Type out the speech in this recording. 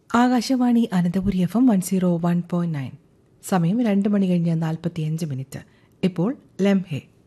Akashvani Ananthapuri FM 101.9. സമയം 2 മണി കഴിഞ്ഞ് 45 minute. ഇപ്പോൾ ലംഹെ.